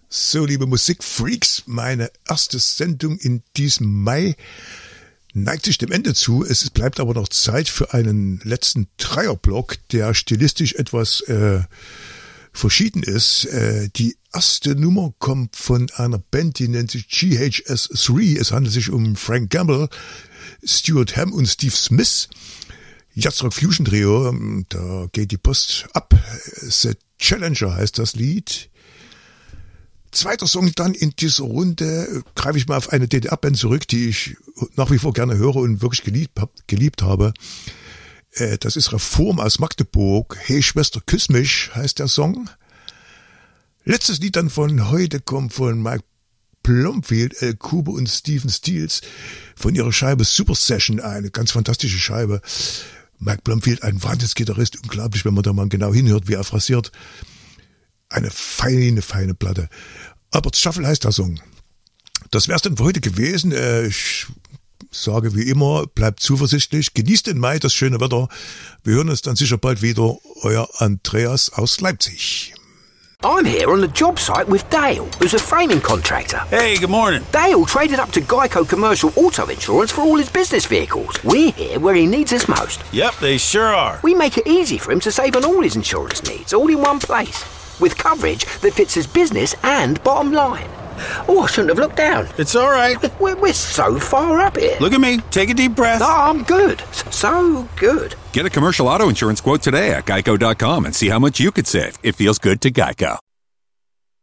So, liebe Musikfreaks, meine erste Sendung in diesem Mai neigt sich dem Ende zu. Es bleibt aber noch Zeit für einen letzten Dreierblock, der stilistisch etwas verschieden ist. Die erste Nummer kommt von einer Band, die nennt sich GHS3. Es handelt sich um Frank Gamble, Stuart Hamm und Steve Smith. Jazzrock Fusion Trio, da geht die Post ab. The Challenger heißt das Lied. Zweiter Song dann in dieser Runde, greife ich mal auf eine DDR-Band zurück, die ich nach wie vor gerne höre und wirklich geliebt habe. Das ist Reform aus Magdeburg. Hey Schwester, küss mich, heißt der Song. Letztes Lied dann von heute kommt von Mike Blomfield, El Kube und Stephen Stills von ihrer Scheibe Super Session, eine ganz fantastische Scheibe. Mike Blomfield, ein Wahnsinnsgitarrist, unglaublich, wenn man da mal genau hinhört, wie er phrasiert. Eine feine Platte. Aber Shuffle heißt der Song. Das wär's dann für heute gewesen. Ich sage wie immer, bleibt zuversichtlich, genießt den Mai, das schöne Wetter. Wir hören uns dann sicher bald wieder. Euer Andreas aus Leipzig. I'm here on the job site with Dale, who's a framing contractor. Hey, good morning. Dale traded up to Geico Commercial Auto Insurance for all his business vehicles. We're here where he needs us most. Yep, they sure are. We make it easy for him to save on all his insurance needs, all in one place, with coverage that fits his business and bottom line. Oh, I shouldn't have looked down. It's all right. We're so far up here. Look at me. Take a deep breath. No, I'm good. So good. Get a commercial auto insurance quote today at geico.com and see how much you could save. It feels good to Geico.